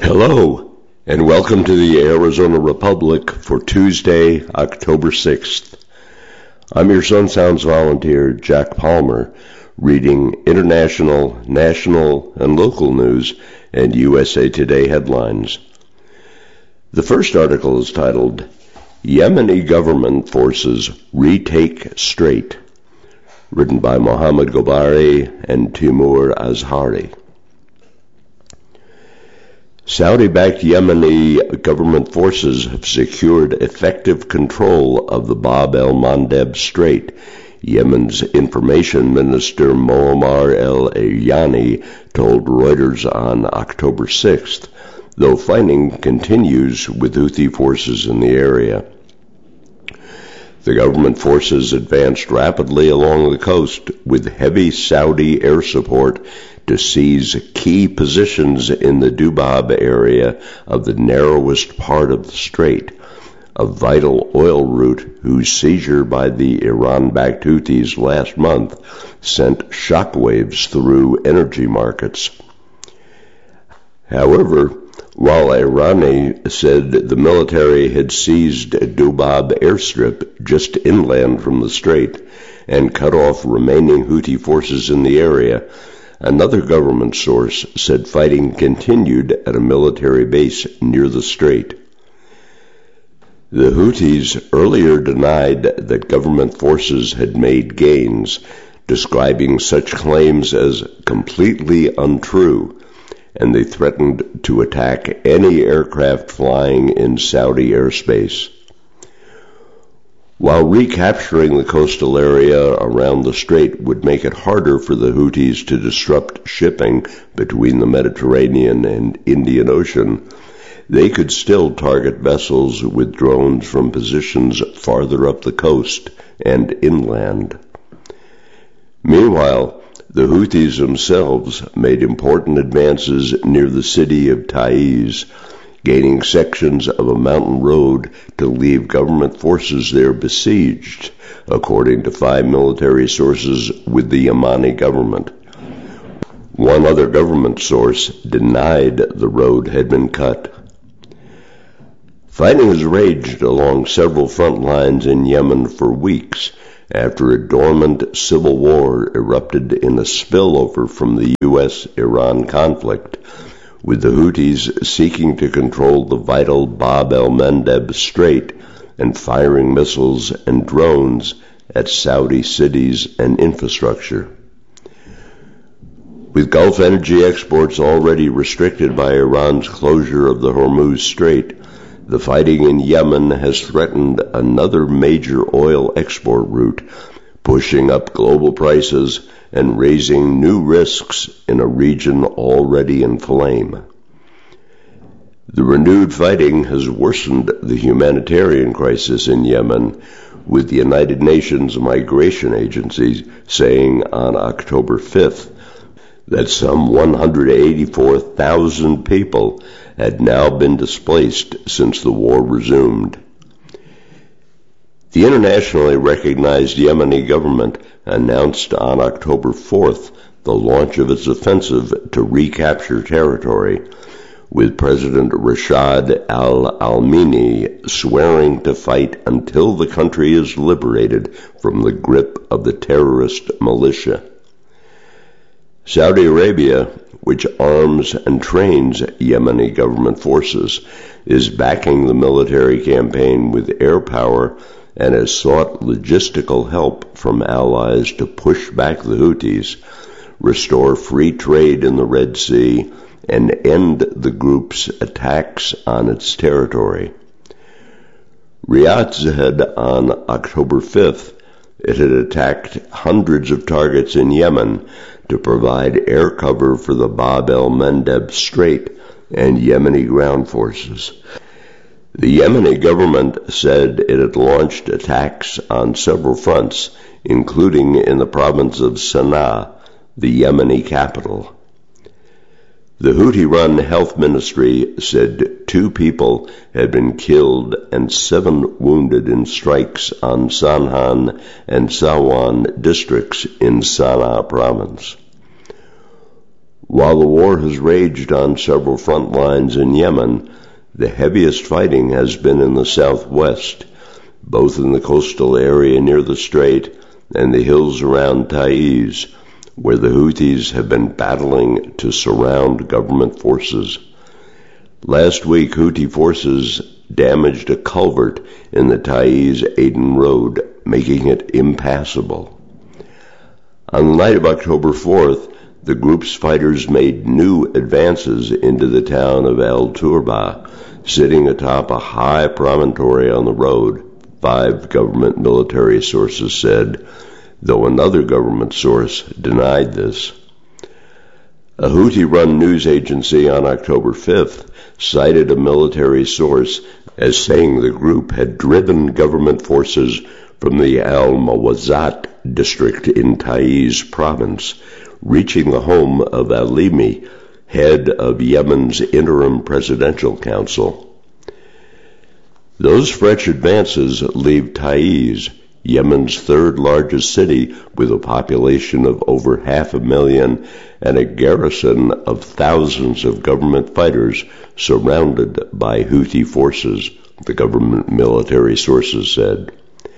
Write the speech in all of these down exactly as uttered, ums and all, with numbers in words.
Hello, and welcome to the Arizona Republic for Tuesday, October sixth. I'm your Sun Sounds volunteer, Jack Palmer, reading international, national, and local news and U S A Today headlines. The first article is titled, Yemeni Government Forces Retake Strait, written by Mohammed Gobari and Timur Azhari. Saudi-backed Yemeni government forces have secured effective control of the Bab el-Mandeb Strait, Yemen's information minister Muammar el-Eryani told Reuters on October sixth, though fighting continues with Houthi forces in the area. The government forces advanced rapidly along the coast with heavy Saudi air support to seize key positions in the Dubab area of the narrowest part of the strait, a vital oil route whose seizure by the Iran-backed Houthis last month sent shockwaves through energy markets. However, while Irani said the military had seized Dubab airstrip just inland from the strait and cut off remaining Houthi forces in the area, another government source said fighting continued at a military base near the strait. The Houthis earlier denied that government forces had made gains, describing such claims as completely untrue, and they threatened to attack any aircraft flying in Saudi airspace. While recapturing the coastal area around the strait would make it harder for the Houthis to disrupt shipping between the Mediterranean and Indian Ocean, they could still target vessels with drones from positions farther up the coast and inland. Meanwhile, the Houthis themselves made important advances near the city of Taiz, gaining sections of a mountain road to leave government forces there besieged, according to five military sources with the Yemeni government. One other government source denied the road had been cut. Fighting has raged along several front lines in Yemen for weeks after a dormant civil war erupted in a spillover from the U S Iran conflict, with the Houthis seeking to control the vital Bab el-Mandeb Strait and firing missiles and drones at Saudi cities and infrastructure. With Gulf energy exports already restricted by Iran's closure of the Hormuz Strait, the fighting in Yemen has threatened another major oil export route, pushing up global prices and raising new risks in a region already in flame. The renewed fighting has worsened the humanitarian crisis in Yemen, with the United Nations Migration Agency saying on October fifth that some one hundred eighty-four thousand people had now been displaced since the war resumed. The internationally recognized Yemeni government announced on October fourth the launch of its offensive to recapture territory, with President Rashad al-Almini swearing to fight until the country is liberated from the grip of the terrorist militia. Saudi Arabia, which arms and trains Yemeni government forces, is backing the military campaign with air power and has sought logistical help from allies to push back the Houthis, restore free trade in the Red Sea, and end the group's attacks on its territory. Riyadh said on October fifth it had attacked hundreds of targets in Yemen to provide air cover for the Bab el-Mandeb Strait and Yemeni ground forces. The Yemeni government said it had launched attacks on several fronts, including in the province of Sana'a, the Yemeni capital. The Houthi-run health ministry said two people had been killed and seven wounded in strikes on Sanhan and Sawan districts in Sana'a province. While the war has raged on several front lines in Yemen, the heaviest fighting has been in the southwest, both in the coastal area near the strait and the hills around Taiz, where the Houthis have been battling to surround government forces. Last week, Houthi forces damaged a culvert in the Taiz-Aden road, making it impassable. On the night of October fourth, the group's fighters made new advances into the town of Al Turba, sitting atop a high promontory on the road, five government military sources said, though another government source denied this. A Houthi-run news agency on October fifth cited a military source as saying the group had driven government forces from the Al-Mawazat district in Taiz province, reaching the home of Alimi, head of Yemen's interim presidential council. Those fresh advances leave Taiz, Yemen's third largest city with a population of over half a million and a garrison of thousands of government fighters surrounded by Houthi forces, the government military sources said.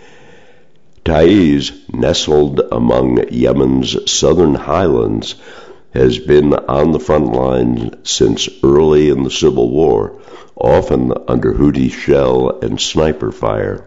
Taiz, nestled among Yemen's southern highlands, has been on the front line since early in the civil war, often under Houthi shell and sniper fire.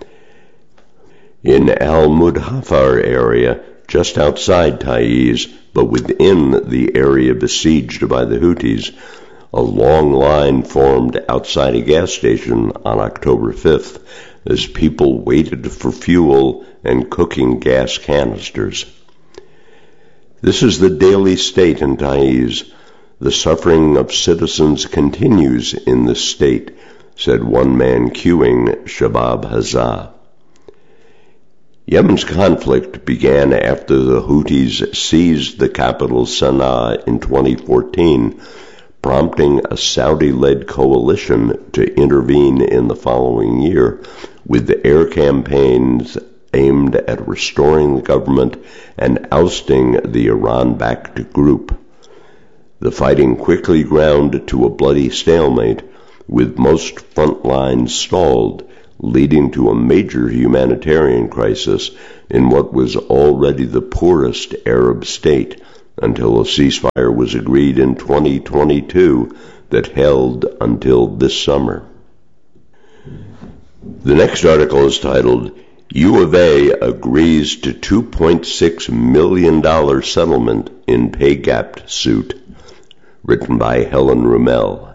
In Al-Mudhafar area, just outside Taiz, but within the area besieged by the Houthis, a long line formed outside a gas station on October fifth as people waited for fuel and cooking gas canisters. This is the daily state in Taiz. The suffering of citizens continues in this state, said one man queuing Shabab Hazza. Yemen's conflict began after the Houthis seized the capital Sana'a in twenty fourteen, prompting a Saudi-led coalition to intervene in the following year with the air campaigns aimed at restoring the government and ousting the Iran-backed group. The fighting quickly ground to a bloody stalemate, with most front lines stalled, leading to a major humanitarian crisis in what was already the poorest Arab state, until a ceasefire was agreed in twenty twenty-two that held until this summer. The next article is titled, U of A agrees to two point six million dollars settlement in pay gap suit, written by Helen Rummel.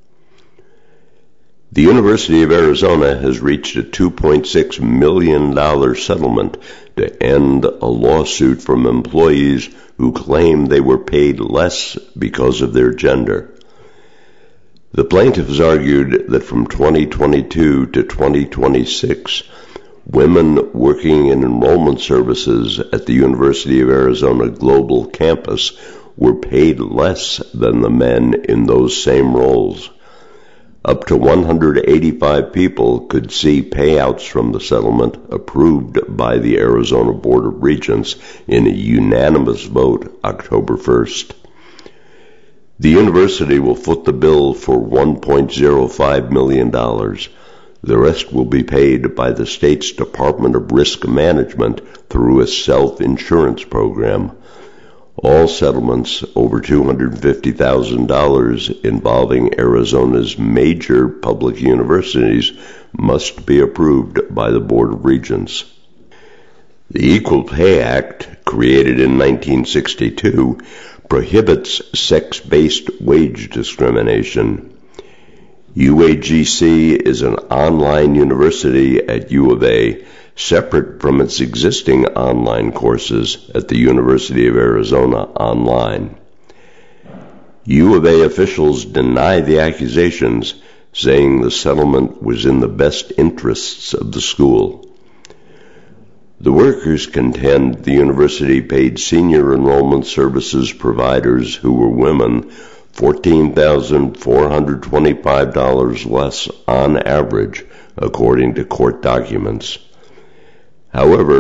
The University of Arizona has reached a two point six million dollars settlement to end a lawsuit from employees who claim they were paid less because of their gender. The plaintiffs argued that from twenty twenty-two to twenty twenty-six, women working in enrollment services at the University of Arizona Global Campus were paid less than the men in those same roles. Up to one hundred eighty-five people could see payouts from the settlement approved by the Arizona Board of Regents in a unanimous vote October first. The university will foot the bill for one point zero five million dollars. The rest will be paid by the state's Department of Risk Management through a self-insurance program. All settlements over two hundred fifty thousand dollars involving Arizona's major public universities must be approved by the Board of Regents. The Equal Pay Act, created in nineteen sixty-two, prohibits sex-based wage discrimination. U A G C is an online university at U of A, separate from its existing online courses at the University of Arizona Online. U of A officials deny the accusations, saying the settlement was in the best interests of the school. The workers contend the university paid senior enrollment services providers who were women fourteen thousand four hundred twenty-five dollars less on average, according to court documents. However,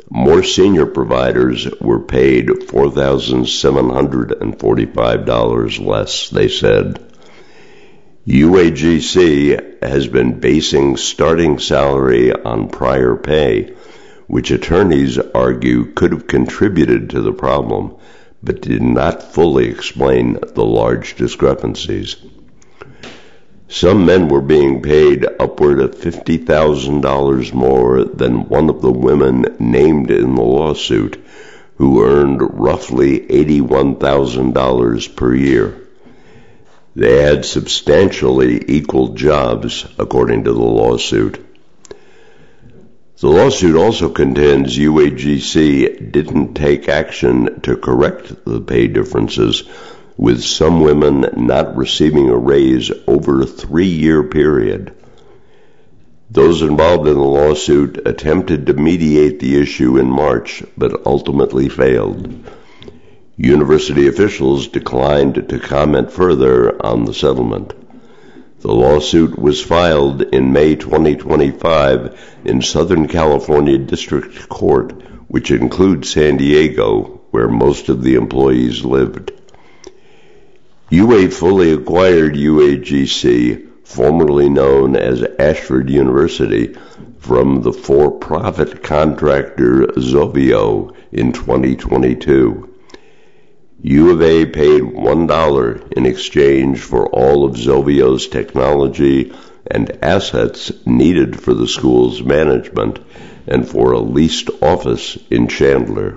More senior providers were paid four thousand seven hundred forty-five dollars less, they said. U A G C has been basing starting salary on prior pay, which attorneys argue could have contributed to the problem, but did not fully explain the large discrepancies. Some men were being paid upward of fifty thousand dollars more than one of the women named in the lawsuit, who earned roughly eighty-one thousand dollars per year. They had substantially equal jobs, according to the lawsuit. The lawsuit also contends U A G C didn't take action to correct the pay differences, with some women not receiving a raise over a three-year period. Those involved in the lawsuit attempted to mediate the issue in March, but ultimately failed. University officials declined to comment further on the settlement. The lawsuit was filed in May twenty twenty-five in Southern California District Court, which includes San Diego, where most of the employees lived. U A fully acquired U A G C, formerly known as Ashford University, from the for-profit contractor Zovio in twenty twenty-two. U of A paid one dollar in exchange for all of Zovio's technology and assets needed for the school's management and for a leased office in Chandler.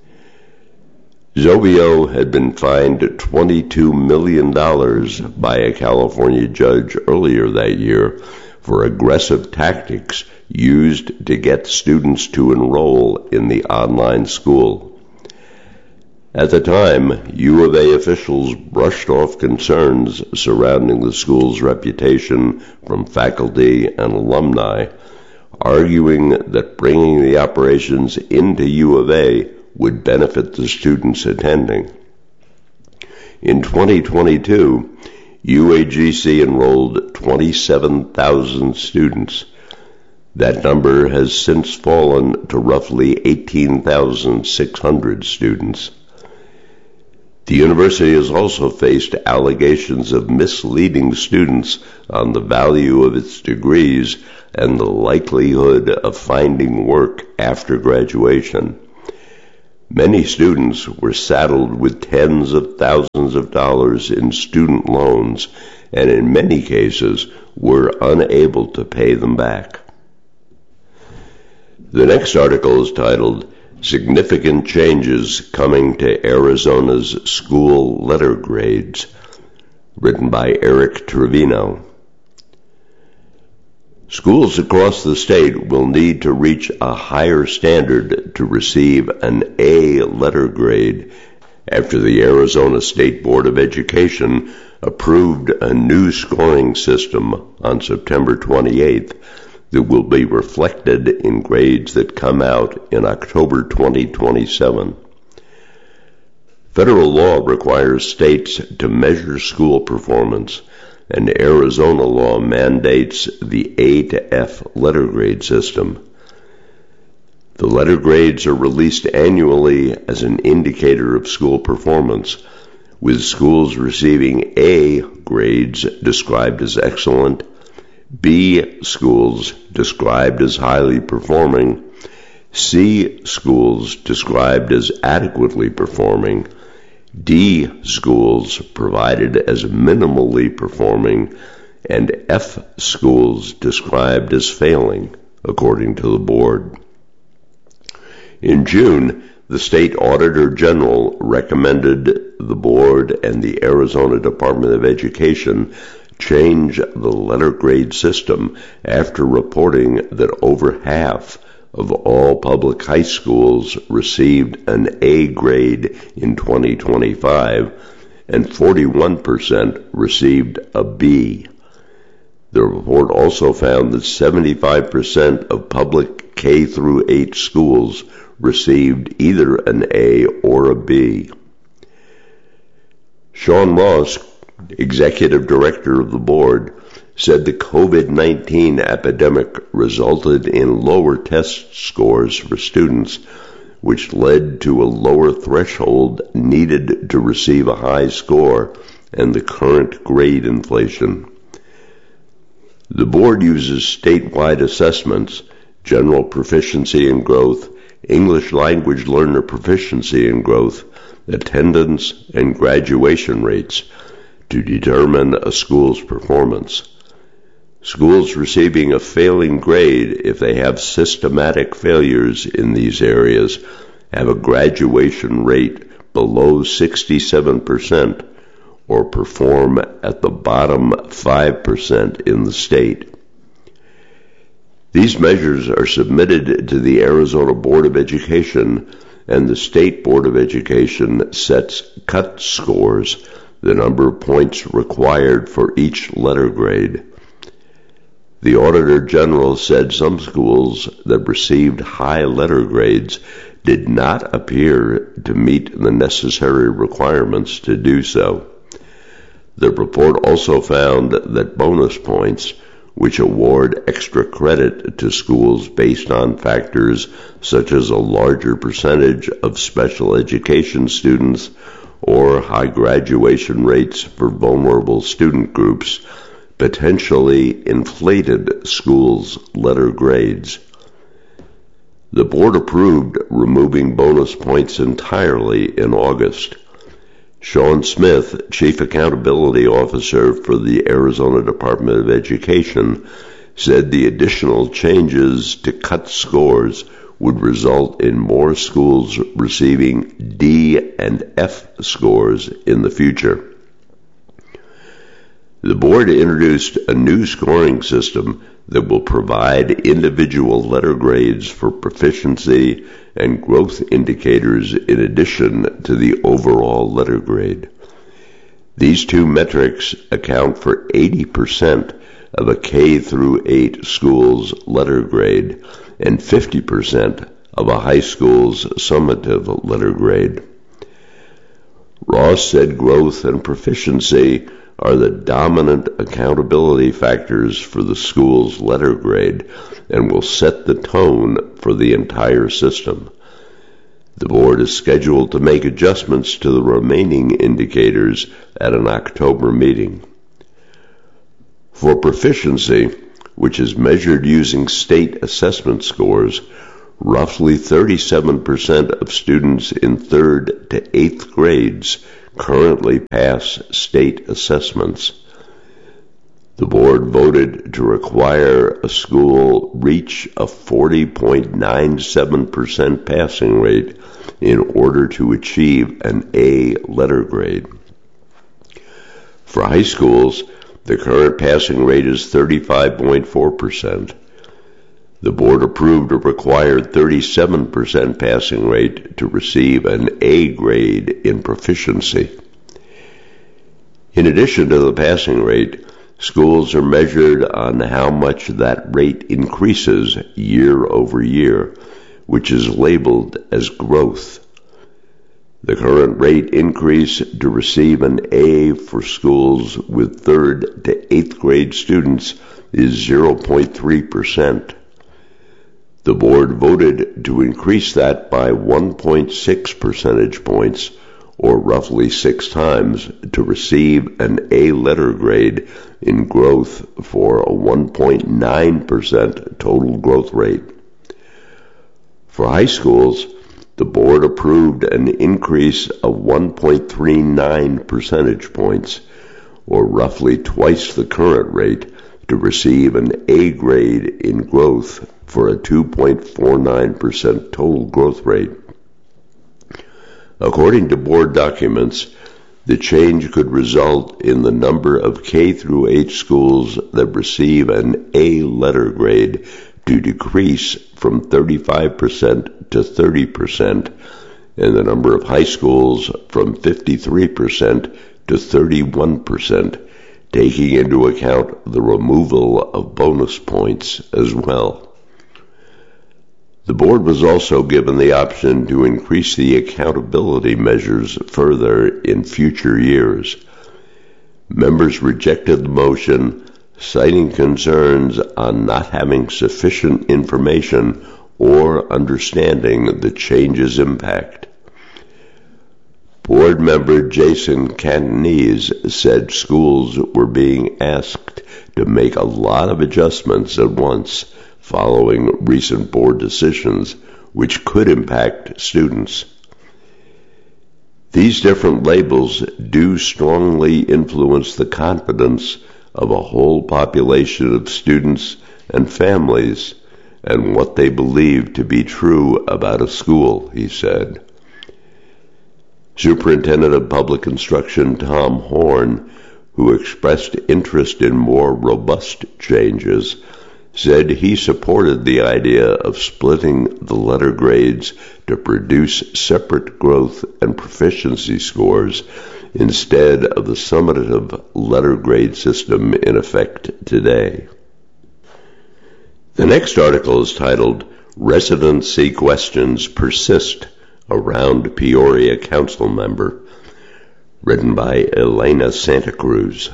Zovio had been fined twenty-two million dollars by a California judge earlier that year for aggressive tactics used to get students to enroll in the online school. At the time, U of A officials brushed off concerns surrounding the school's reputation from faculty and alumni, arguing that bringing the operations into U of A would benefit the students attending. In twenty twenty-two, U A G C enrolled twenty-seven thousand students. That number has since fallen to roughly eighteen thousand six hundred students. The university has also faced allegations of misleading students on the value of its degrees and the likelihood of finding work after graduation. Many students were saddled with tens of thousands of dollars in student loans and in many cases were unable to pay them back. The next article is titled, Significant Changes Coming to Arizona's School Letter Grades, written by Eric Trevino. Schools across the state will need to reach a higher standard to receive an A letter grade after the Arizona State Board of Education approved a new scoring system on September twenty-eighth that will be reflected in grades that come out in October twenty twenty-seven. Federal law requires states to measure school performance, and Arizona law mandates the A to F letter grade system. The letter grades are released annually as an indicator of school performance, with schools receiving A grades described as excellent, B schools described as highly performing, C schools described as adequately performing, D schools provided as minimally performing, and F schools described as failing, according to the board. In June, the State Auditor General recommended the board and the Arizona Department of Education change the letter grade system after reporting that over half of all public high schools received an A grade in twenty twenty-five and forty-one percent received a B. The report also found that seventy-five percent of public K through eight schools received either an A or a B. Sean Ross, executive director of the board, said the COVID nineteen epidemic resulted in lower test scores for students, which led to a lower threshold needed to receive a high score and the current grade inflation. The board uses statewide assessments, general proficiency and growth, English language learner proficiency and growth, attendance, and graduation rates to determine a school's performance. Schools receiving a failing grade, if they have systematic failures in these areas, have a graduation rate below sixty-seven percent or perform at the bottom five percent in the state. These measures are submitted to the Arizona Board of Education, and the State Board of Education sets cut scores, the number of points required for each letter grade. The Auditor General said some schools that received high letter grades did not appear to meet the necessary requirements to do so. The report also found that bonus points, which award extra credit to schools based on factors such as a larger percentage of special education students or high graduation rates for vulnerable student groups, potentially inflated schools' letter grades. The board approved removing bonus points entirely in August. Sean Smith, Chief Accountability Officer for the Arizona Department of Education, said the additional changes to cut scores would result in more schools receiving D and F scores in the future. The board introduced a new scoring system that will provide individual letter grades for proficiency and growth indicators in addition to the overall letter grade. These two metrics account for eighty percent of a K through eight school's letter grade and fifty percent of a high school's summative letter grade. Ross said growth and proficiency are the dominant accountability factors for the school's letter grade and will set the tone for the entire system. The board is scheduled to make adjustments to the remaining indicators at an October meeting. For proficiency, which is measured using state assessment scores, roughly thirty-seven percent of students in third to eighth grades currently pass state assessments. The board voted to require a school reach a forty point nine seven percent passing rate in order to achieve an A letter grade. For high schools, the current passing rate is thirty-five point four percent. The board approved a required thirty-seven percent passing rate to receive an A grade in proficiency. In addition to the passing rate, schools are measured on how much that rate increases year over year, which is labeled as growth. The current rate increase to receive an A for schools with third to eighth grade students is zero point three percent. The board voted to increase that by one point six percentage points, or roughly six times, to receive an A letter grade in growth for a one point nine percent total growth rate. For high schools, the board approved an increase of one point three nine percentage points, or roughly twice the current rate, to receive an A grade in growth for a two point four nine percent total growth rate. According to board documents, the change could result in the number of K through eight schools that receive an A letter grade to decrease from thirty-five percent to thirty percent, and the number of high schools from fifty-three percent to thirty-one percent, taking into account the removal of bonus points as well. The board was also given the option to increase the accountability measures further in future years. Members rejected the motion, citing concerns on not having sufficient information or understanding the change's impact. Board member Jason Cantonese said schools were being asked to make a lot of adjustments at once following recent board decisions, which could impact students. These different labels do strongly influence the confidence of a whole population of students and families and what they believe to be true about a school, he said. Superintendent of Public Instruction Tom Horn, who expressed interest in more robust changes, said he supported the idea of splitting the letter grades to produce separate growth and proficiency scores instead of the summative letter grade system in effect today. The next article is titled, Residency Questions Persist Around Peoria Council Member, written by Elena Santa Cruz.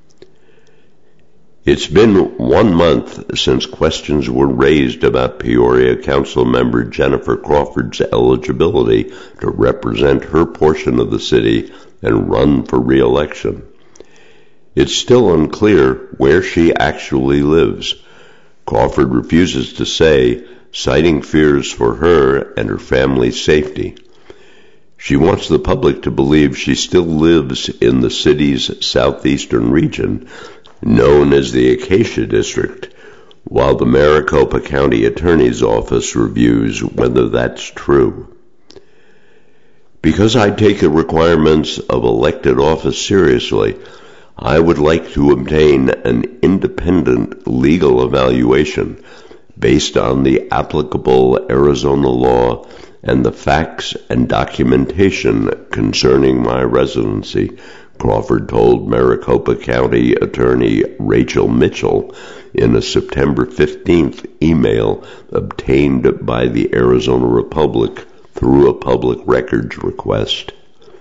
It's been one month since questions were raised about Peoria Council Member Jennifer Crawford's eligibility to represent her portion of the city and run for re-election. It's still unclear where she actually lives. Crawford refuses to say, citing fears for her and her family's safety. She wants the public to believe she still lives in the city's southeastern region, known as the Acacia District, while the Maricopa County Attorney's Office reviews whether that's true. Because I take the requirements of elected office seriously, I would like to obtain an independent legal evaluation based on the applicable Arizona law and the facts and documentation concerning my residency, Crawford told Maricopa County Attorney Rachel Mitchell in a September fifteenth email obtained by the Arizona Republic through a public records request.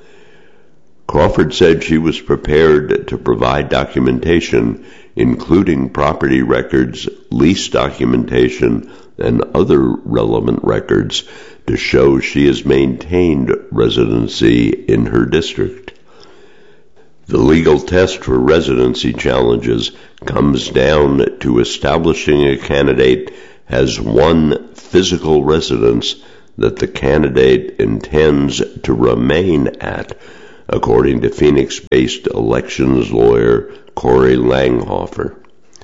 Crawford said she was prepared to provide documentation, including property records, lease documentation, and other relevant records to show she has maintained residency in her district. The legal test for residency challenges comes down to establishing a candidate has one physical residence that the candidate intends to remain at, according to Phoenix-based elections lawyer Corey Langhofer.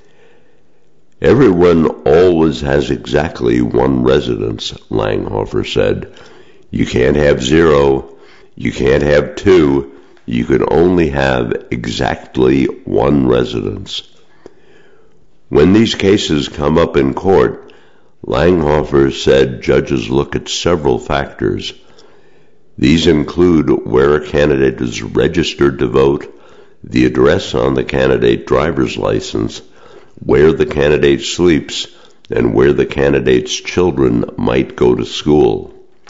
Everyone always has exactly one residence, Langhofer said. You can't have zero, you can't have two, you can only have exactly one residence. When these cases come up in court, Langhofer said judges look at several factors. These include where a candidate is registered to vote, the address on the candidate driver's license, where the candidate sleeps, and where the candidate's children might go to school.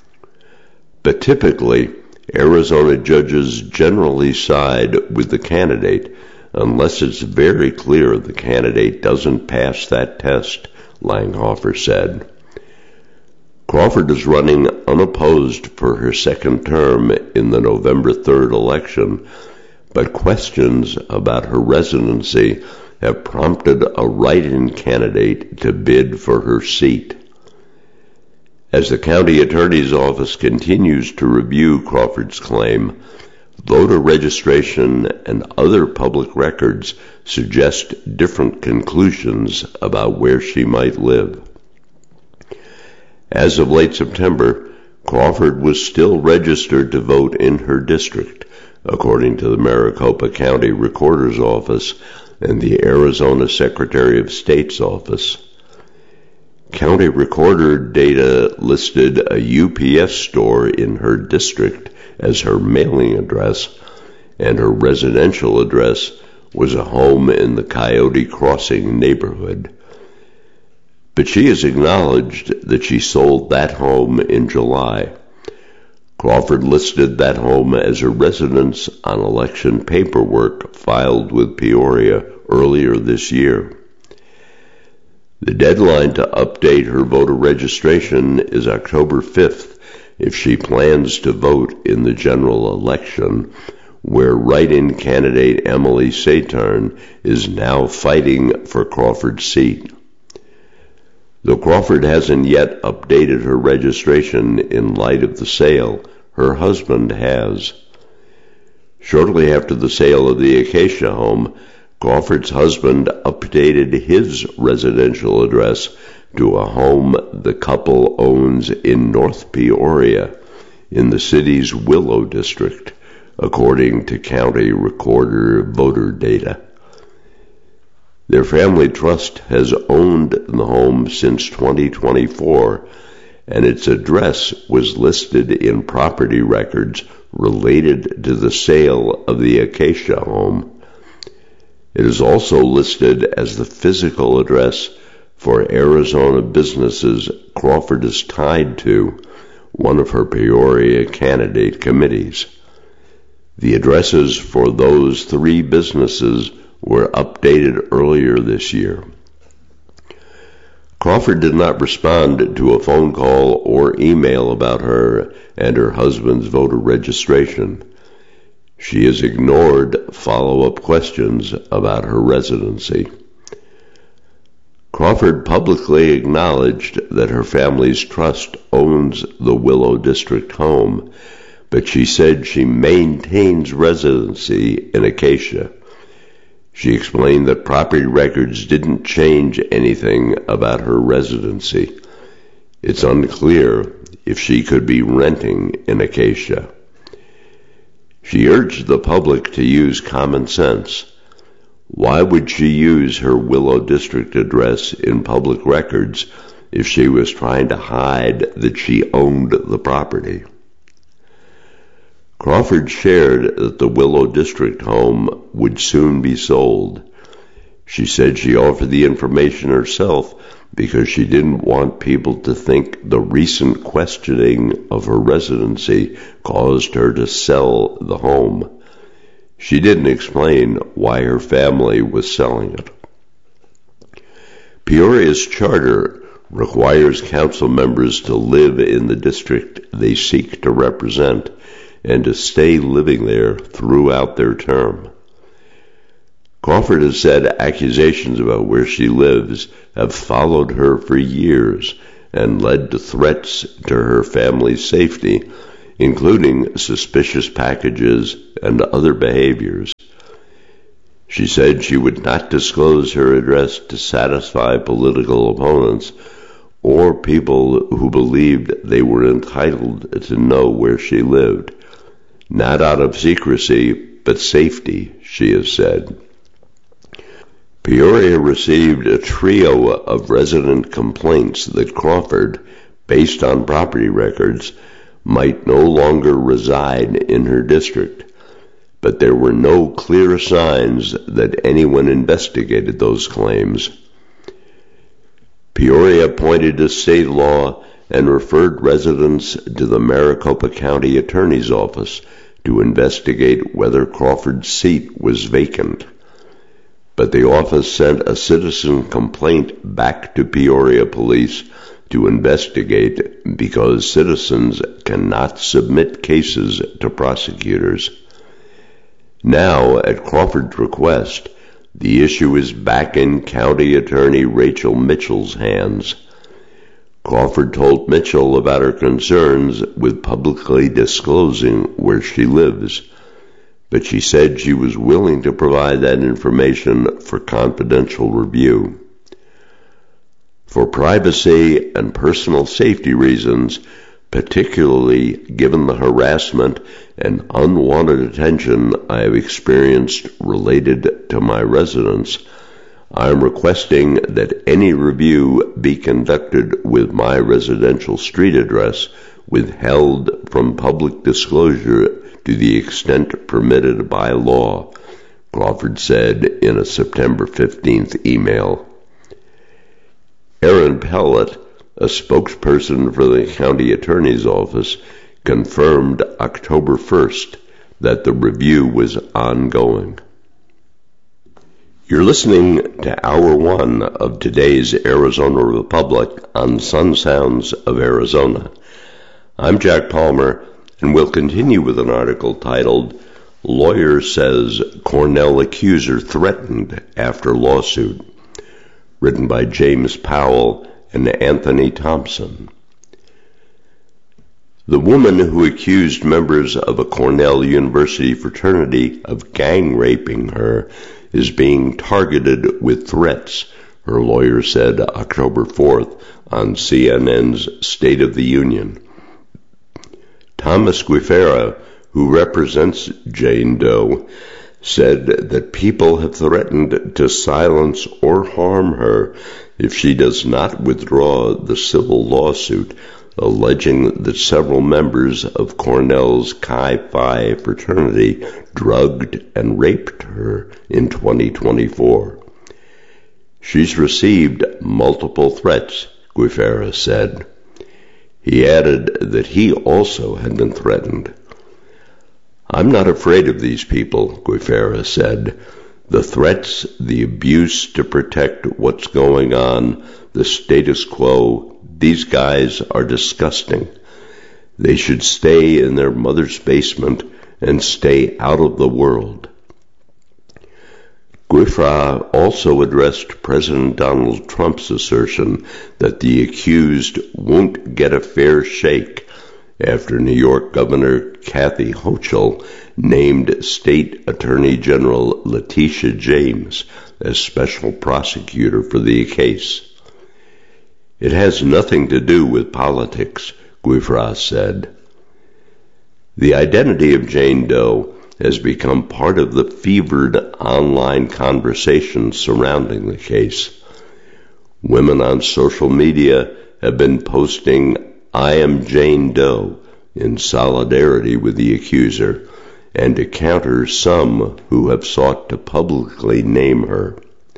But typically, Arizona judges generally side with the candidate unless it's very clear the candidate doesn't pass that test, Langhofer said. Crawford is running unopposed for her second term in the November third election, but questions about her residency have prompted a write-in candidate to bid for her seat. As the county attorney's office continues to review Crawford's claim, voter registration and other public records suggest different conclusions about where she might live. As of late September, Crawford was still registered to vote in her district, according to the Maricopa County Recorder's Office and the Arizona Secretary of State's office. County Recorder data listed a U P S store in her district as her mailing address, and her residential address was a home in the Coyote Crossing neighborhood. But she has acknowledged that she sold that home in July. Crawford listed that home as a residence on election paperwork filed with Peoria earlier this year. The deadline to update her voter registration is October fifth if she plans to vote in the general election, where write-in candidate Emily Saturn is now fighting for Crawford's seat. Though Crawford hasn't yet updated her registration in light of the sale, her husband has. Shortly after the sale of the Acacia home, Crawford's husband updated his residential address to a home the couple owns in North Peoria, in the city's Willow District, according to county recorder voter data. Their family trust has owned the home since twenty twenty-four, and its address was listed in property records related to the sale of the Acacia home. It is also listed as the physical address for Arizona businesses Crawford is tied to, one of her Peoria candidate committees. The addresses for those three businesses were updated earlier this year. Crawford did not respond to a phone call or email about her and her husband's voter registration. She has ignored follow-up questions about her residency. Crawford publicly acknowledged that her family's trust owns the Willow District home, but she said she maintains residency in Acacia. She explained that property records didn't change anything about her residency. It's unclear if she could be renting in Acacia. She urged the public to use common sense. Why would she use her Willow District address in public records if she was trying to hide that she owned the property? Crawford shared that the Willow District home would soon be sold. She said she offered the information herself because she didn't want people to think the recent questioning of her residency caused her to sell the home. She didn't explain why her family was selling it. Peoria's charter requires council members to live in the district they seek to represent and to stay living there throughout their term. Crawford has said accusations about where she lives have followed her for years and led to threats to her family's safety, including suspicious packages and other behaviors. She said she would not disclose her address to satisfy political opponents or people who believed they were entitled to know where she lived. Not out of secrecy, but safety, she has said. Peoria received a trio of resident complaints that Crawford, based on property records, might no longer reside in her district, but there were no clear signs that anyone investigated those claims. Peoria pointed to state law and referred residents to the Maricopa County Attorney's Office to investigate whether Crawford's seat was vacant. But the office sent a citizen complaint back to Peoria Police to investigate because citizens cannot submit cases to prosecutors. Now, at Crawford's request, the issue is back in County Attorney Rachel Mitchell's hands. Crawford told Mitchell about her concerns with publicly disclosing where she lives, but she said she was willing to provide that information for confidential review. For privacy and personal safety reasons, particularly given the harassment and unwanted attention I have experienced related to my residence, I am requesting that any review be conducted with my residential street address withheld from public disclosure to the extent permitted by law, Crawford said in a September fifteenth email. Aaron Pellet, a spokesperson for the county attorney's office, confirmed October first that the review was ongoing. You're listening to Hour One of today's Arizona Republic on Sun Sounds of Arizona. I'm Jack Palmer, and we'll continue with an article titled, Lawyer Says Cornell Accuser Threatened After Lawsuit, written by James Powell and Anthony Thompson. The woman who accused members of a Cornell University fraternity of gang raping her is being targeted with threats, her lawyer said October fourth on C N N's State of the Union. Thomas Guifera, who represents Jane Doe, said that people have threatened to silence or harm her if she does not withdraw the civil lawsuit alleging that several members of Cornell's Chi Phi fraternity drugged and raped her in twenty twenty-four. She's received multiple threats, Guifera said. He added that he also had been threatened. I'm not afraid of these people, Guifera said. The threats, the abuse to protect what's going on, the status quo, these guys are disgusting. They should stay in their mother's basement and stay out of the world. Guifera also addressed President Donald Trump's assertion that the accused won't get a fair shake after New York Governor Kathy Hochul named State Attorney General Letitia James as special prosecutor for the case. It has nothing to do with politics, Guifera said. The identity of Jane Doe has become part of the fevered online conversation surrounding the case. Women on social media have been posting, I am Jane Doe, in solidarity with the accuser, and to counter some who have sought to publicly name her.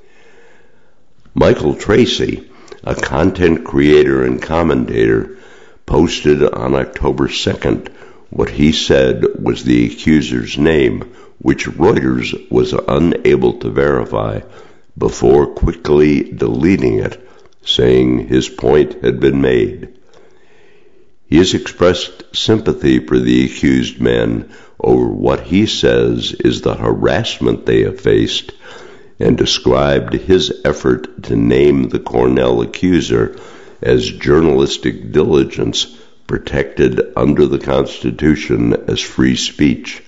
Michael Tracy, a content creator and commentator, posted on October second what he said was the accuser's name, which Reuters was unable to verify, before quickly deleting it, saying his point had been made. He has expressed sympathy for the accused men over what he says is the harassment they have faced, and described his effort to name the Cornell accuser as journalistic diligence protected under the Constitution as free speech.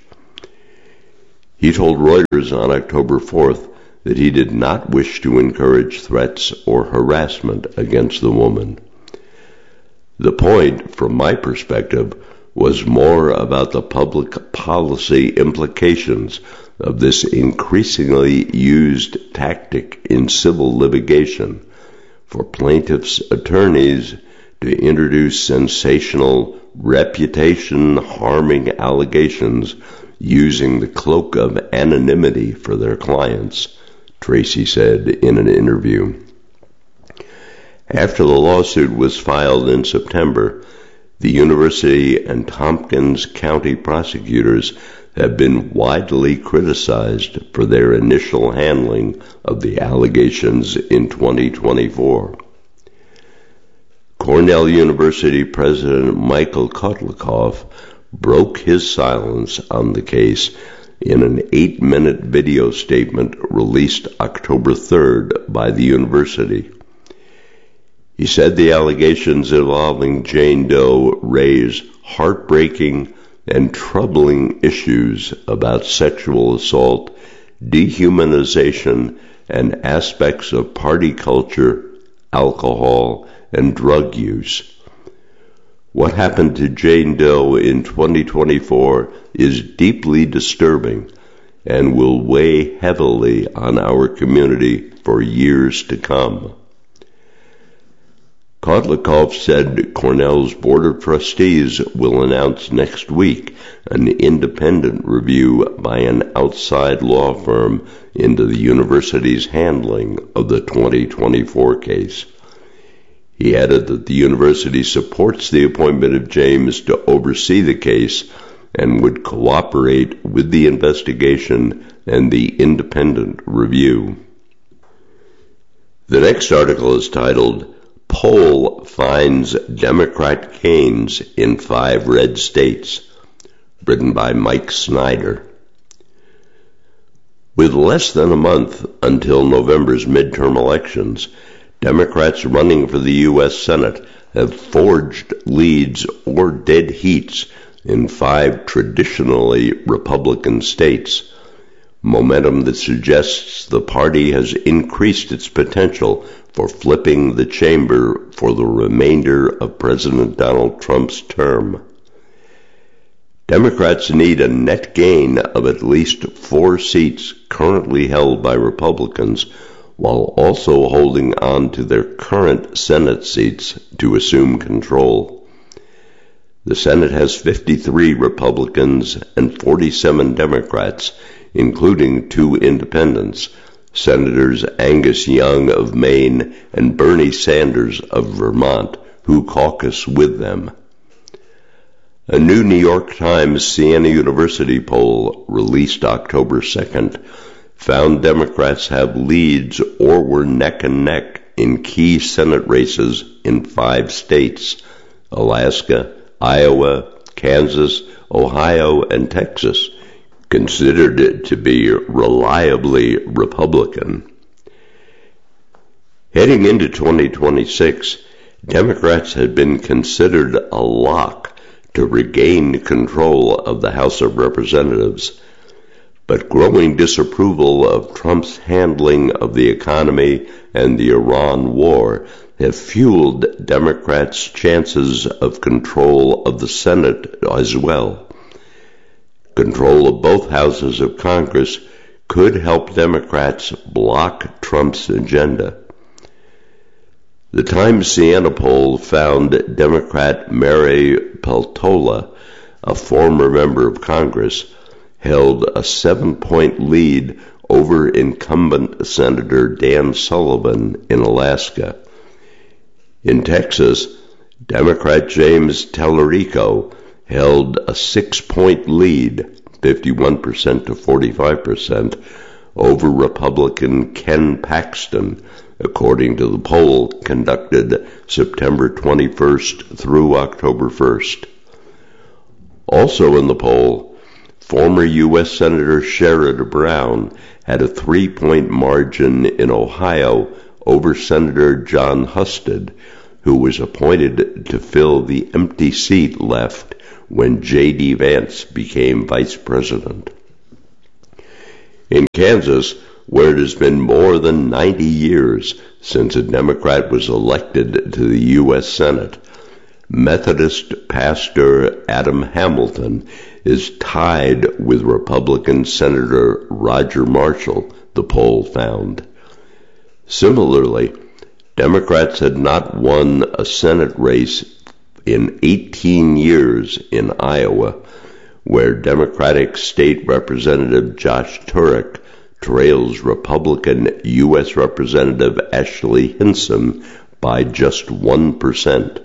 He told Reuters on October fourth that he did not wish to encourage threats or harassment against the woman. The point, from my perspective, was more about the public policy implications of this increasingly used tactic in civil litigation for plaintiffs' attorneys to introduce sensational, reputation-harming allegations using the cloak of anonymity for their clients, Tracy said in an interview. After the lawsuit was filed in September, the university and Tompkins County prosecutors have been widely criticized for their initial handling of the allegations in twenty twenty-four. Cornell University President Michael Kotlikoff broke his silence on the case in an eight-minute video statement released October third by the university. He said the allegations involving Jane Doe raise heartbreaking and troubling issues about sexual assault, dehumanization, and aspects of party culture, alcohol, and drug use. What happened to Jane Doe in twenty twenty-four is deeply disturbing and will weigh heavily on our community for years to come. Kotlikoff said Cornell's Board of Trustees will announce next week an independent review by an outside law firm into the university's handling of the twenty twenty-four case. He added that the university supports the appointment of James to oversee the case and would cooperate with the investigation and the independent review. The next article is titled, Poll Finds Democrat Gains in Five Red States, written by Mike Snyder. With less than a month until November's midterm elections, Democrats running for the U S Senate have forged leads or dead heats in five traditionally Republican states, momentum that suggests the party has increased its potential for flipping the chamber for the remainder of President Donald Trump's term. Democrats need a net gain of at least four seats currently held by Republicans, while also holding on to their current Senate seats to assume control. The Senate has fifty-three Republicans and forty-seven Democrats, including two independents, Senators Angus Young of Maine and Bernie Sanders of Vermont, who caucus with them. A new New York Times Siena University poll released October second found Democrats have leads or were neck and neck in key Senate races in five states, Alaska, Iowa, Kansas, Ohio, and Texas, considered it to be reliably Republican. Heading into twenty twenty-six, Democrats had been considered a lock to regain control of the House of Representatives, but growing disapproval of Trump's handling of the economy and the Iran war have fueled Democrats' chances of control of the Senate as well. Control of both houses of Congress could help Democrats block Trump's agenda. The Times Siena poll found Democrat Mary Peltola, a former member of Congress, held a seven-point lead over incumbent Senator Dan Sullivan in Alaska. In Texas, Democrat James Tallarico held a six-point lead, fifty-one percent to forty-five percent, over Republican Ken Paxton, according to the poll conducted September twenty-first through October first. Also in the poll, former U S Senator Sherrod Brown had a three-point margin in Ohio over Senator John Husted, who was appointed to fill the empty seat left when J D. Vance became vice president. In Kansas, where it has been more than ninety years since a Democrat was elected to the U S Senate, Methodist pastor Adam Hamilton is tied with Republican Senator Roger Marshall, the poll found. Similarly, Democrats had not won a Senate race in eighteen years in Iowa, where Democratic State Representative Josh Turek trails Republican U S Representative Ashley Hinson by just one percent.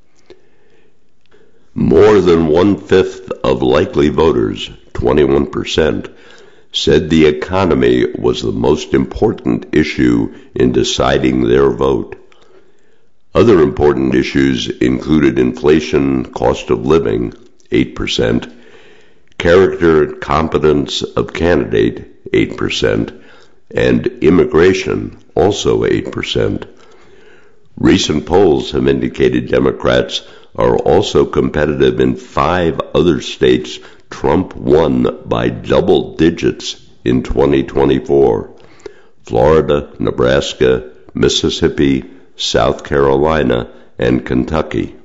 More than one-fifth of likely voters, twenty-one percent, said the economy was the most important issue in deciding their vote. Other important issues included inflation, cost of living, eight percent, character and competence of candidate, eight percent, and immigration, also eight percent. Recent polls have indicated Democrats are also competitive in five other states Trump won by double digits in twenty twenty-four: Florida, Nebraska, Mississippi, South Carolina, and Kentucky.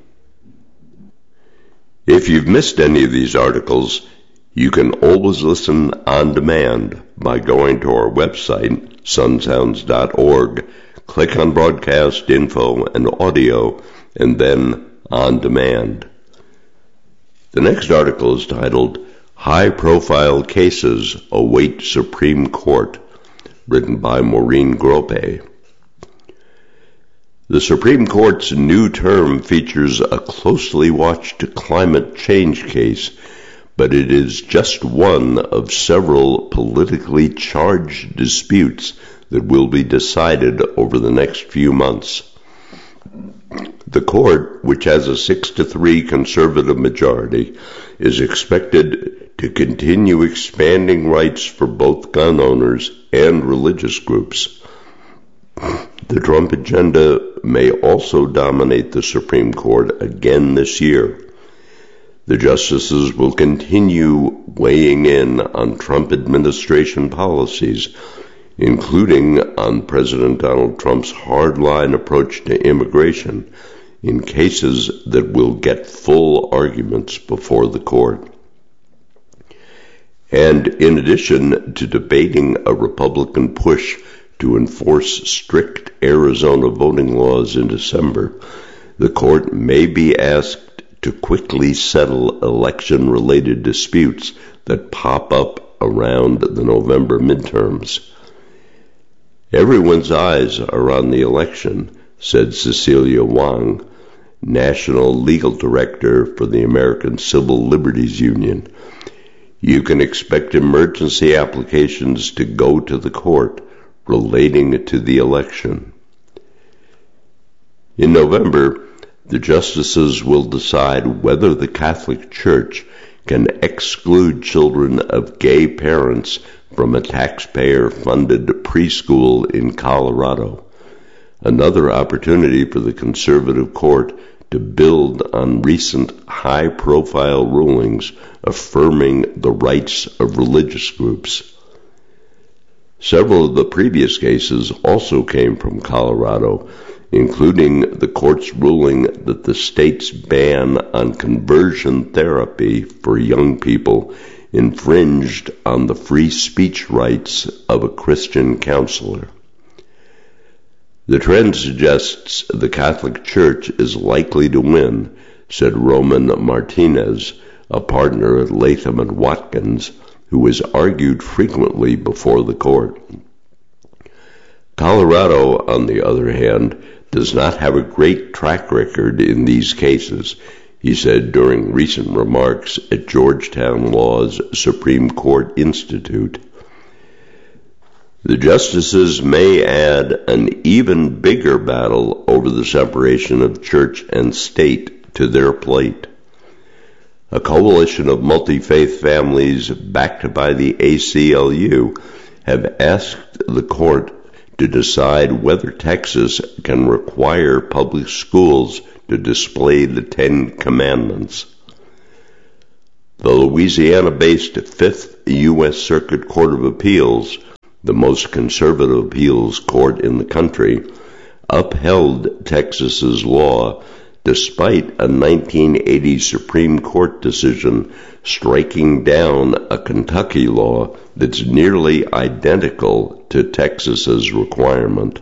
If you've missed any of these articles, you can always listen on demand by going to our website, sun sounds dot org, click on Broadcast Info and Audio, and then On Demand. The next article is titled, High-Profile Cases Await Supreme Court, written by Maureen Grope. The Supreme Court's new term features a closely watched climate change case, but it is just one of several politically charged disputes that will be decided over the next few months. The court, which has a six to three conservative majority, is expected to continue expanding rights for both gun owners and religious groups. The Trump agenda may also dominate the Supreme Court again this year. The justices will continue weighing in on Trump administration policies, including on President Donald Trump's hardline approach to immigration, in cases that will get full arguments before the court. And in addition to debating a Republican push to enforce strict Arizona voting laws in December, the court may be asked to quickly settle election-related disputes that pop up around the November midterms. Everyone's eyes are on the election, said Cecilia Wang, National Legal Director for the American Civil Liberties Union. You can expect emergency applications to go to the court relating to the election. In November, the justices will decide whether the Catholic Church can exclude children of gay parents from a taxpayer-funded preschool in Colorado, another opportunity for the conservative court to build on recent high-profile rulings affirming the rights of religious groups. Several of the previous cases also came from Colorado, including the court's ruling that the state's ban on conversion therapy for young people infringed on the free speech rights of a Christian counselor. The trend suggests the Catholic Church is likely to win, said Roman Martinez, a partner at Latham and Watkins, who has argued frequently before the court. Colorado, on the other hand, does not have a great track record in these cases, he said during recent remarks at Georgetown Law's Supreme Court Institute. The justices may add an even bigger battle over the separation of church and state to their plate. A coalition of multi-faith families backed by the A C L U have asked the court to decide whether Texas can require public schools to display the Ten Commandments. The Louisiana-based Fifth U S Circuit Court of Appeals, the most conservative appeals court in the country, upheld Texas's law despite a nineteen eighty Supreme Court decision striking down a Kentucky law that's nearly identical to Texas's requirement.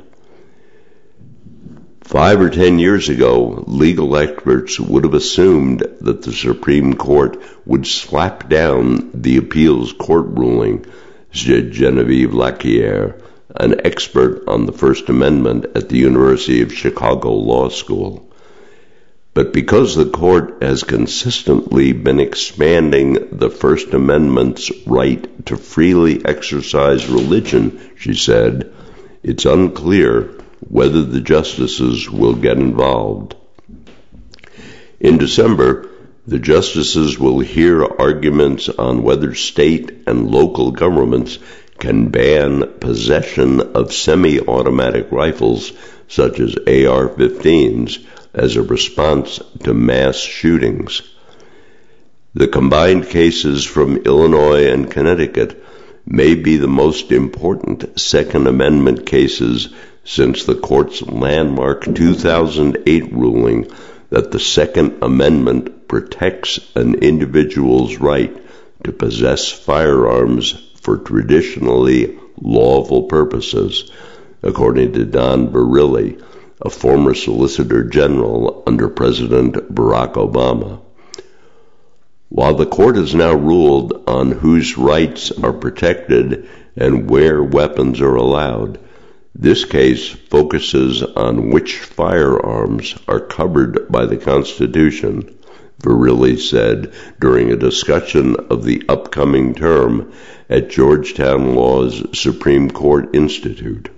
Five or ten years ago, legal experts would have assumed that the Supreme Court would slap down the appeals court ruling, said Genevieve Lacquier, an expert on the First Amendment at the University of Chicago Law School. But because the court has consistently been expanding the First Amendment's right to freely exercise religion, she said, it's unclear whether the justices will get involved. In December, the justices will hear arguments on whether state and local governments can ban possession of semi-automatic rifles such as A R fifteens as a response to mass shootings. The combined cases from Illinois and Connecticut may be the most important Second Amendment cases since the court's landmark two thousand eight ruling that the Second Amendment protects an individual's right to possess firearms for traditionally lawful purposes, according to Don Verrilli, a former Solicitor General under President Barack Obama. While the court has now ruled on whose rights are protected and where weapons are allowed, This case focuses on which firearms are covered by the Constitution, Verrilli said during a discussion of the upcoming term at Georgetown Law's Supreme Court Institute.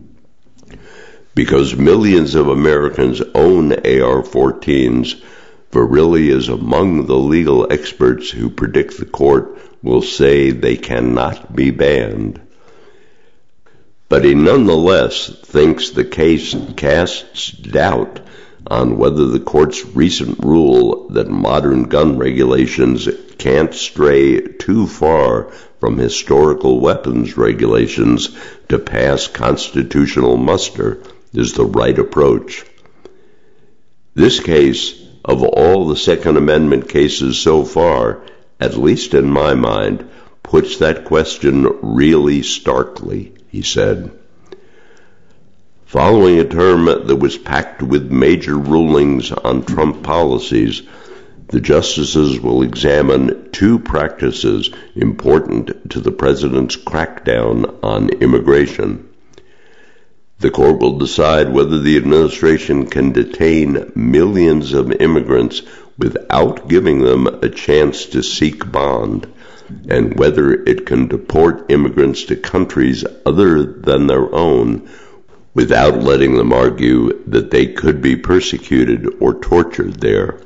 Because millions of Americans own A R fourteens, Verrilli is among the legal experts who predict the court will say they cannot be banned. But he nonetheless thinks the case casts doubt on whether the court's recent rule that modern gun regulations can't stray too far from historical weapons regulations to pass constitutional muster is the right approach. This case, of all the Second Amendment cases so far, at least in my mind, puts that question really starkly, he said. Following a term that was packed with major rulings on Trump policies, the justices will examine two practices important to the president's crackdown on immigration. The court will decide whether the administration can detain millions of immigrants without giving them a chance to seek bond, and whether it can deport immigrants to countries other than their own without letting them argue that they could be persecuted or tortured there.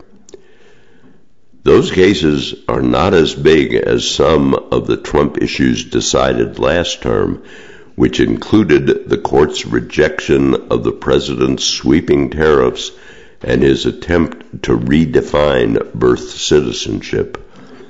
Those cases are not as big as some of the Trump issues decided last term, which included the court's rejection of the president's sweeping tariffs and his attempt to redefine birth citizenship.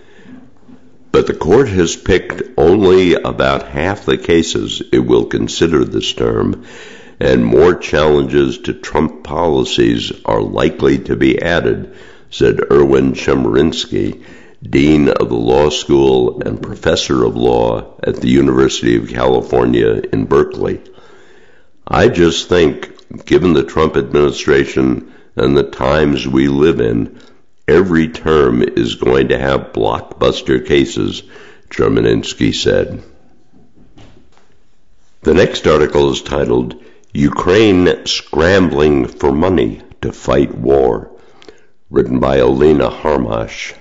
But the court has picked only about half the cases it will consider this term, and more challenges to Trump policies are likely to be added, said Erwin Chemerinsky, Dean of the Law School and Professor of Law at the University of California in Berkeley. I just think, given the Trump administration and the times we live in, every term is going to have blockbuster cases, Chemerinsky said. The next article is titled, Ukraine Scrambling for Money to Fight War, written by Alina Harmash.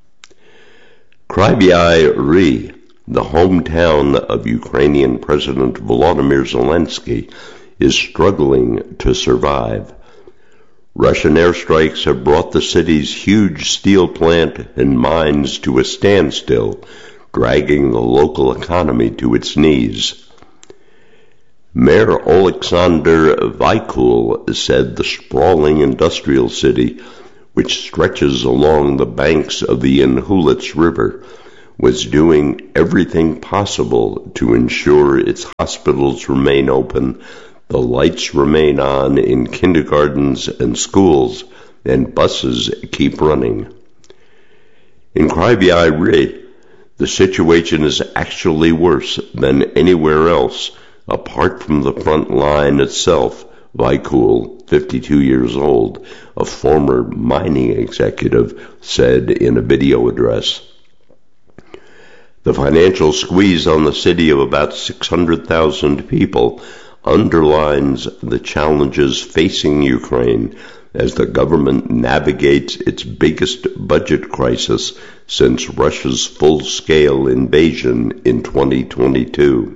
Kryvyi Rih, the hometown of Ukrainian President Volodymyr Zelensky, is struggling to survive. Russian airstrikes have brought the city's huge steel plant and mines to a standstill, dragging the local economy to its knees. Mayor Oleksandr Vaikul said the sprawling industrial city, which stretches along the banks of the Inhulets River, was doing everything possible to ensure its hospitals remain open, the lights remain on in kindergartens and schools, and buses keep running. In Kryvyi Rih, the situation is actually worse than anywhere else, apart from the front line itself, Vaikul, fifty-two years old, a former mining executive, said in a video address. The financial squeeze on the city of about six hundred thousand people underlines the challenges facing Ukraine as the government navigates its biggest budget crisis since Russia's full-scale invasion in twenty twenty-two.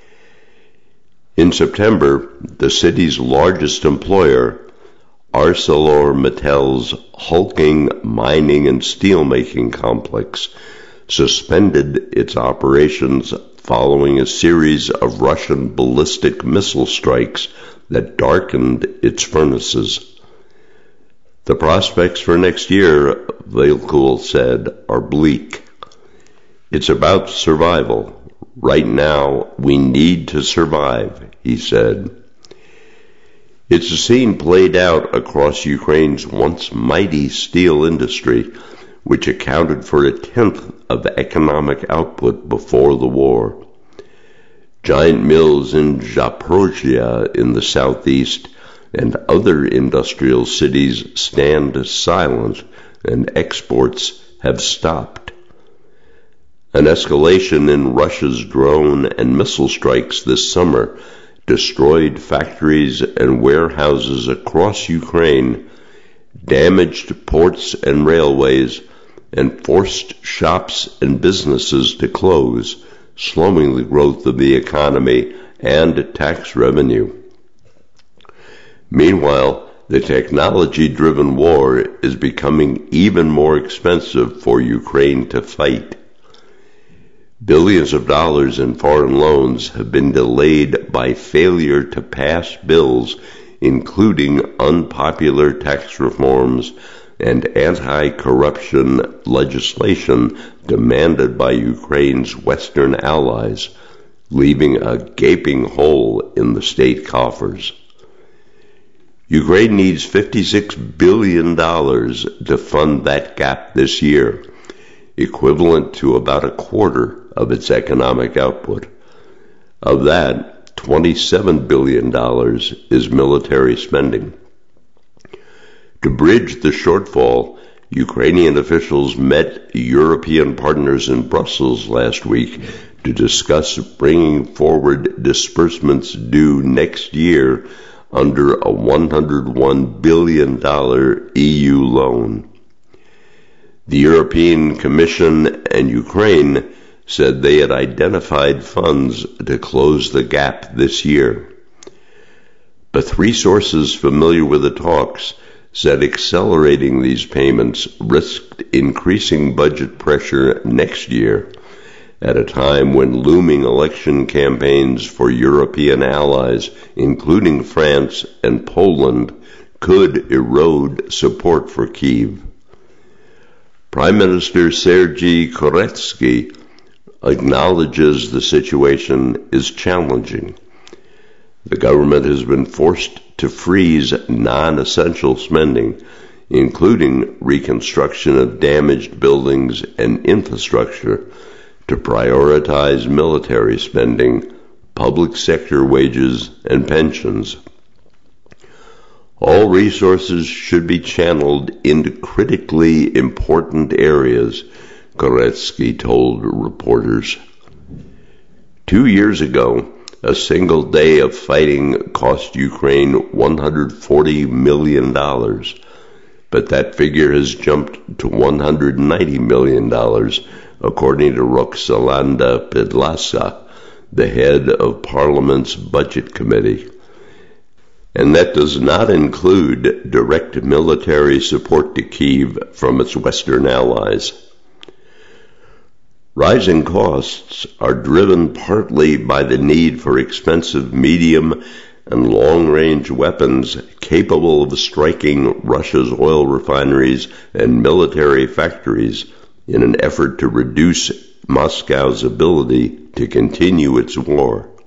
In September, the city's largest employer, ArcelorMittal's hulking mining and steelmaking complex, suspended its operations following a series of Russian ballistic missile strikes that darkened its furnaces. The prospects for next year, Vaikul said, are bleak. It's about survival. Right now, we need to survive, he said. It's a scene played out across Ukraine's once mighty steel industry, which accounted for a tenth of economic output before the war. Giant mills in Zaporozhye in the southeast and other industrial cities stand silent, and exports have stopped. An escalation in Russia's drone and missile strikes this summer destroyed factories and warehouses across Ukraine, damaged ports and railways, and forced shops and businesses to close, slowing the growth of the economy and tax revenue. Meanwhile, the technology-driven war is becoming even more expensive for Ukraine to fight. Billions of dollars in foreign loans have been delayed by failure to pass bills, including unpopular tax reforms and anti-corruption legislation demanded by Ukraine's Western allies, leaving a gaping hole in the state coffers. Ukraine needs fifty-six billion dollars to fund that gap this year, equivalent to about a quarter of its economic output. Of that, twenty-seven billion dollars is military spending. To bridge the shortfall, Ukrainian officials met European partners in Brussels last week to discuss bringing forward disbursements due next year under a one hundred one billion dollars E U loan. The European Commission and Ukraine said they had identified funds to close the gap this year. But three sources familiar with the talks said accelerating these payments risked increasing budget pressure next year, at a time when looming election campaigns for European allies, including France and Poland, could erode support for Kyiv. Prime Minister Sergei Koretsky acknowledges the situation is challenging. The government has been forced to freeze non-essential spending, including reconstruction of damaged buildings and infrastructure, to prioritize military spending, public sector wages, and pensions. All resources should be channeled into critically important areas, Koretsky told reporters. Two years ago, a single day of fighting cost Ukraine one hundred forty million dollars, but that figure has jumped to one hundred ninety million dollars, according to Roxolanda Pedlasa, the head of Parliament's Budget Committee. And that does not include direct military support to Kyiv from its Western allies. Rising costs are driven partly by the need for expensive medium and long-range weapons capable of striking Russia's oil refineries and military factories in an effort to reduce Moscow's ability to continue its war.